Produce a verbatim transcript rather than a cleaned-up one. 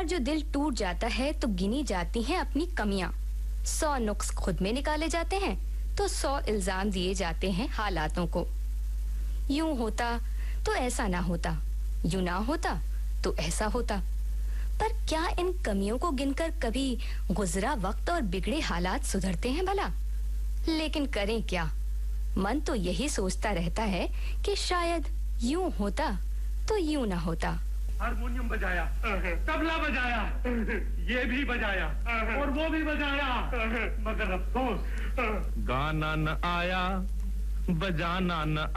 जो दिल टूट जाता है तो गिनी जाती हैं अपनी कमियां। सौ नुक्स खुद में निकाले जाते हैं तो सौ इल्जाम दिए जाते हैं हालातों को। यूं होता तो ऐसा ना होता, यूं ना होता तो ऐसा होता। पर क्या इन कमियों को गिनकर कभी गुजरा वक्त और बिगड़े हालात सुधरते हैं भला? लेकिन करें क्या, मन तो यही सोचता रहता है कि शायद यूं होता तो यूं ना होता। हारमोनियम बजाया, तबला बजाया, ये भी बजाया और वो भी बजाया, मगर अफसोस गाना न आया, बजाना न